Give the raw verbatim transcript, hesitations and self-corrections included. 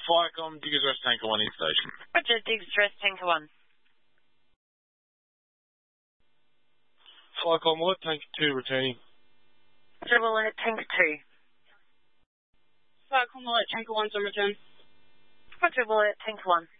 Flycom, Diggers Rest Tanker one in station. Roger, Diggers Rest Tanker one. Flycom, Willet Tanker two returning. Roger, Willet Tanker two. Flycom, Willet Tanker one's on return. Roger, Willet Tanker one.